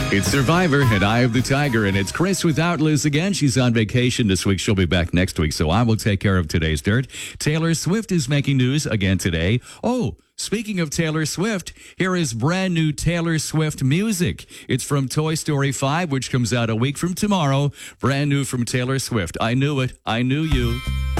It's Survivor and Eye of the Tiger, and it's Chris without Liz again. She's on vacation this week. She'll be back next week, so I will take care of today's dirt. Taylor Swift is making news again today. Oh, speaking of Taylor Swift, here is brand new Taylor Swift music. It's from Toy Story 5, which comes out a week from tomorrow. Brand new from Taylor Swift. I knew it. I knew you.